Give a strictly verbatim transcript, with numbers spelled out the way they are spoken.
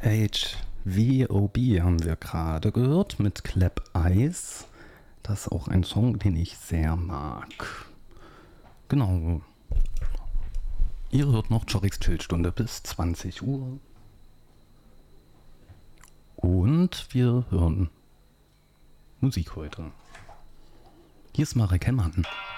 H V O B haben wir gerade gehört mit Clap Eyes. Das ist auch ein Song, den ich sehr mag. Genau. Ihr hört noch Chorix Chillstunde bis zwanzig Uhr. Und wir hören Musik heute. Hier ist Marek Hemmern.